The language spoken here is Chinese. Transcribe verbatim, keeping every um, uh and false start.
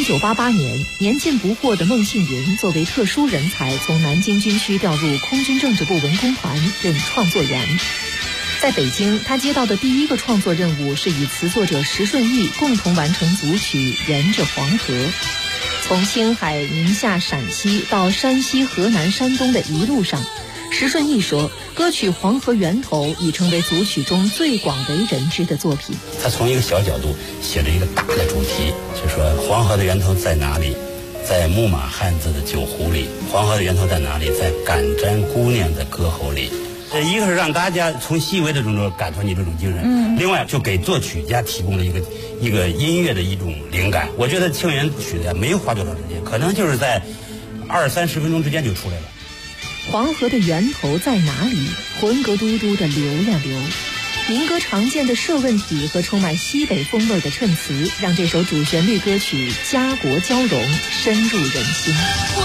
一九八八年，年近不惑的孟庆云作为特殊人才，从南京军区调入空军政治部文工团任创作员。在北京，他接到的第一个创作任务是与词作者石顺义共同完成组曲《沿着黄河》。从青海、宁夏、陕西到山西、河南、山东的一路上，石顺义说，歌曲《黄河源头》已成为组曲中最广为人知的作品。 他从一个小角度写了一个大的主题，就说黄河的源头在哪里？在木马汉子的酒壶里。黄河的源头在哪里？在敢沾姑娘的歌喉里。这一个是让大家从细微的中中感受你这种精神，嗯，另外就给作曲家提供了一个一个音乐的一种灵感。我觉得庆元曲子没有花多长时间，可能就是在二三十分钟之间就出来了。 黄河的源头在哪里？浑格嘟嘟的流呀流。民歌常见的社问题和充满西北风味的衬词，让这首主旋律歌曲家国交融，深入人心。